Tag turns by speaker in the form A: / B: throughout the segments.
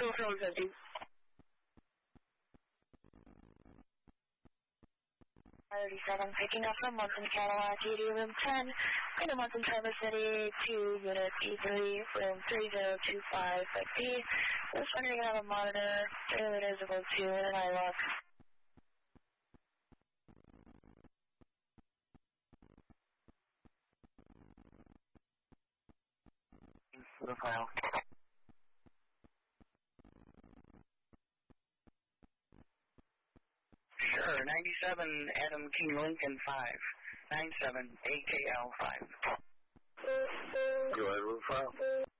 A: Go for 150.
B: $37 picking up from Munson Cadillac, ED room 10, going to Munson Traverse City 2, unit E3, room 3025, but B. Just wondering if you have a monitor, fairly visible 2, and an eye lock.
A: For the file. Sure, 97 Adam King Lincoln 5, 97 AKL 5.
C: Go ahead with the file.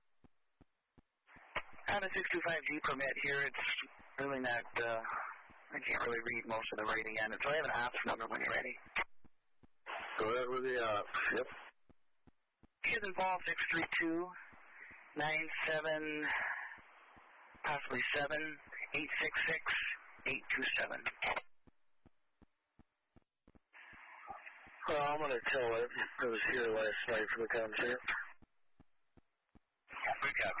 A: I have a 625G permit here. It's really not, I can't really read most of the rating on it, so I have an ops number when you're ready.
C: Go ahead with the ops, yep.
A: Here's in ball 632, 97, possibly 7, 866, 827.
C: Well, I'm going to tell it. I was here last night for the concert.
A: Good job.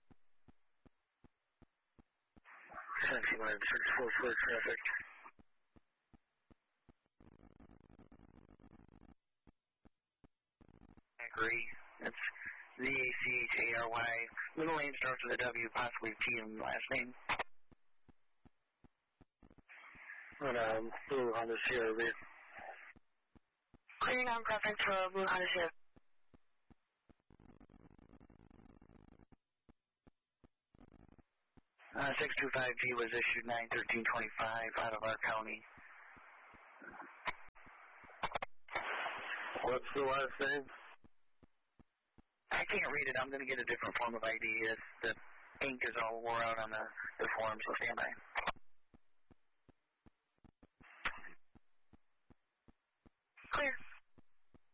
C: Central line 644 traffic.
A: I agree. It's Z-A-C-H-A-R-Y. Middle name starts with a W, possibly T in the last name.
C: And Blue Honda CRV.
B: Clearing on preference for Blue Honda CRV.
A: 625G was issued 9/13/25 out of our county.
C: What's the last name?
A: I can't read it. I'm going to get a different form of ID. The ink is all wore out on the form, so stand by.